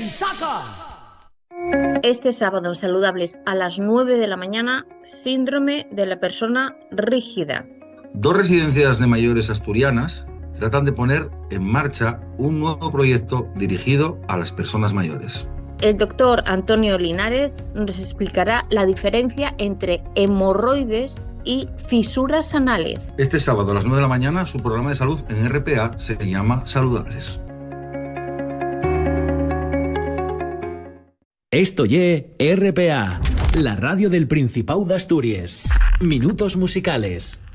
Este sábado en Saludables a las 9 de la mañana, síndrome de la persona rígida. 2 residencias de mayores asturianas tratan de poner en marcha un nuevo proyecto dirigido a las personas mayores. El doctor Antonio Linares nos explicará la diferencia entre hemorroides y fisuras anales. Este sábado a las 9 de la mañana, su programa de salud en RPA se llama Saludables. Esto ye RPA, la radio del Principau d'Astúries. Minutos musicales.